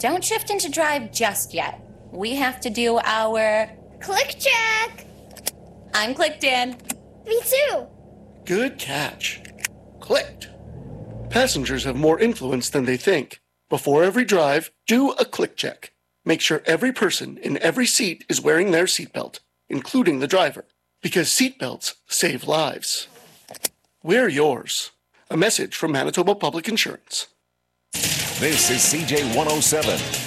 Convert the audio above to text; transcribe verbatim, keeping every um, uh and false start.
don't shift into drive just yet. We have to do our click check. I'm clicked in. Me too. Good catch. Clicked. Passengers have more influence than they think. Before every drive, do a click check. Make sure every person in every seat is wearing their seatbelt, including the driver, because seatbelts save lives. Wear yours. A message from Manitoba Public Insurance. This is C J one oh seven,